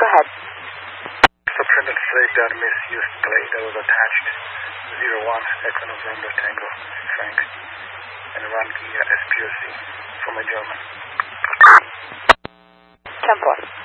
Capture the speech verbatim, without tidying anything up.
go ahead. Subprint flag dot misused plate that was attached. zero one Echo November Tango Frank and run via S P O C from a German. ten four.